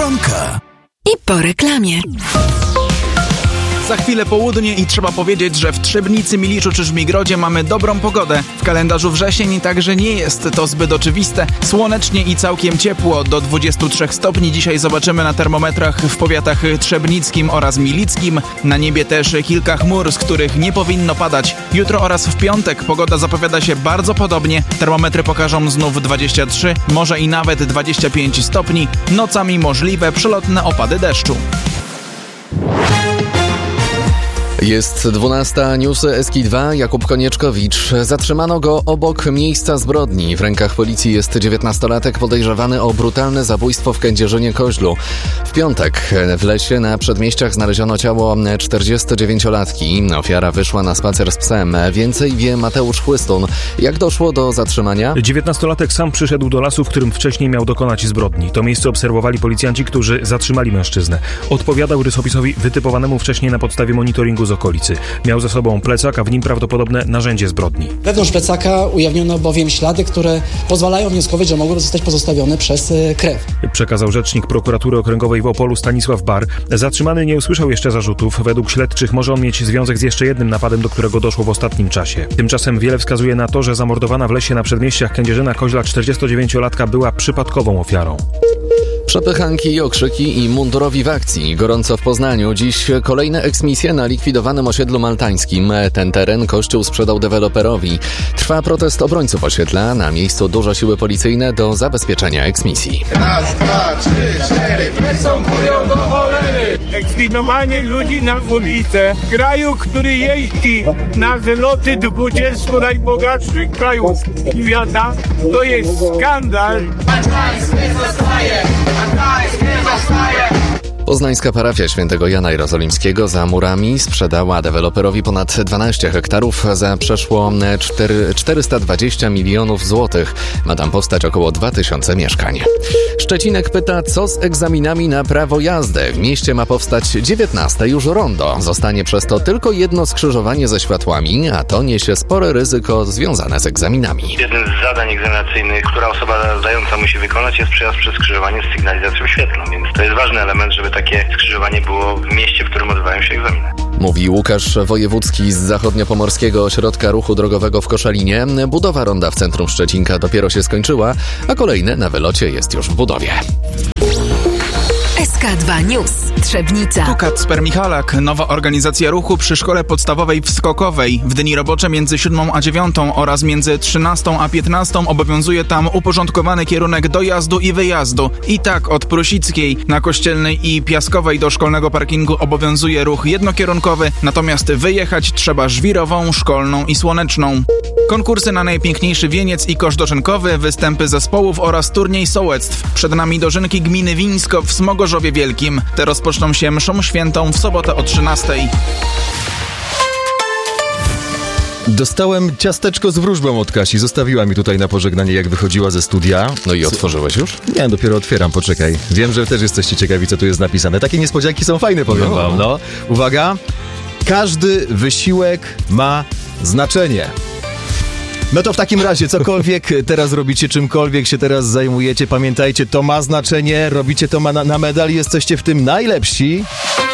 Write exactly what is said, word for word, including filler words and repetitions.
Poranka. I po reklamie. Za chwilę południe i trzeba powiedzieć, że w Trzebnicy, Miliczu czy Żmigrodzie mamy dobrą pogodę. W kalendarzu wrzesień także nie jest to zbyt oczywiste. Słonecznie i całkiem ciepło, do dwudziestu trzech stopni. Dzisiaj zobaczymy na termometrach w powiatach trzebnickim oraz milickim. Na niebie też kilka chmur, z których nie powinno padać. Jutro oraz w piątek pogoda zapowiada się bardzo podobnie. Termometry pokażą znów dwadzieścia trzy, może i nawet dwadzieścia pięć stopni. Nocami możliwe przelotne opady deszczu. Jest dwunasta, newsy S K dwa, Jakub Konieczkowicz. Zatrzymano go obok miejsca zbrodni. W rękach policji jest dziewiętnastolatek podejrzewany o brutalne zabójstwo w Kędzierzynie-Koźlu. W piątek w lesie na przedmieściach znaleziono ciało czterdziestodziewięciolatki. Ofiara wyszła na spacer z psem. Więcej wie Mateusz Chłystun. Jak doszło do zatrzymania? dziewiętnastolatek sam przyszedł do lasu, w którym wcześniej miał dokonać zbrodni. To miejsce obserwowali policjanci, którzy zatrzymali mężczyznę. Odpowiadał rysopisowi wytypowanemu wcześniej na podstawie monitoringu z okolicy. Miał ze sobą plecak, a w nim prawdopodobne narzędzie zbrodni. Wewnątrz plecaka ujawniono bowiem ślady, które pozwalają wnioskować, że mogły zostać pozostawione przez krew. Przekazał rzecznik prokuratury okręgowej w Opolu Stanisław Bar. Zatrzymany nie usłyszał jeszcze zarzutów. Według śledczych może on mieć związek z jeszcze jednym napadem, do którego doszło w ostatnim czasie. Tymczasem wiele wskazuje na to, że zamordowana w lesie na przedmieściach Kędzierzyna-Koźla czterdziestodziewięciolatka była przypadkową ofiarą. Przepychanki, okrzyki i mundurowi w akcji. Gorąco w Poznaniu. Dziś kolejne eksmisje na likwidowanym osiedlu maltańskim. Ten teren Kościół sprzedał deweloperowi. Trwa protest obrońców osiedla. Na miejscu dużo siły policyjne do zabezpieczenia eksmisji. Raz, dwa, trzy, cztery, wysąpują do cholery. Eksminowanie ludzi na ulicę. W kraju, który jeździ na zloty dwudziestu najbogatszych krajów świata, to jest skandal. Poznańska parafia świętego Jana Jerozolimskiego za murami sprzedała deweloperowi ponad dwanaście hektarów za przeszło czterysta dwadzieścia milionów złotych. Ma tam powstać około dwa tysiące mieszkań. Szczecinek pyta, co z egzaminami na prawo jazdy. W mieście ma powstać dziewiętnaste już rondo. Zostanie przez to tylko jedno skrzyżowanie ze światłami, a to niesie spore ryzyko związane z egzaminami. Jednym z zadań egzaminacyjnych, która osoba zdająca musi wykonać, jest przejazd przez skrzyżowanie z sygnalizacją świetlną, więc to jest ważny element, żeby takie skrzyżowanie było w mieście, w którym odbywają się egzaminy. Mówi Łukasz Wojewódzki z Zachodniopomorskiego Ośrodka Ruchu Drogowego w Koszalinie. Budowa ronda w centrum Szczecinka dopiero się skończyła, a kolejne na wylocie jest już w budowie. S K dwa News. Trzebnica. Tu Kacper Michalak. Nowa organizacja ruchu przy szkole podstawowej w Skokowej. W dni robocze między siódmą a dziewiątą oraz między trzynastą a piętnastą obowiązuje tam uporządkowany kierunek dojazdu i wyjazdu. I tak od Prusickiej na Kościelnej i Piaskowej do szkolnego parkingu obowiązuje ruch jednokierunkowy, natomiast wyjechać trzeba Żwirową, Szkolną i Słoneczną. Konkursy na najpiękniejszy wieniec i kosz dożynkowy, występy zespołów oraz turniej sołectw. Przed nami dożynki gminy Wińsko w Smogorzowie Wielkim. Te rozpoczną się mszą świętą w sobotę o trzynastej. Dostałem ciasteczko z wróżbą od Kasi. Zostawiła mi tutaj na pożegnanie, jak wychodziła ze studia. No i otworzyłeś już? Nie, dopiero otwieram, poczekaj. Wiem, że też jesteście ciekawi, co tu jest napisane. Takie niespodzianki są fajne, powiem no. wam, no. Uwaga, każdy wysiłek ma znaczenie. No to w takim razie, cokolwiek teraz robicie, czymkolwiek się teraz zajmujecie, pamiętajcie, to ma znaczenie, robicie to ma na, na medal, jesteście w tym najlepsi.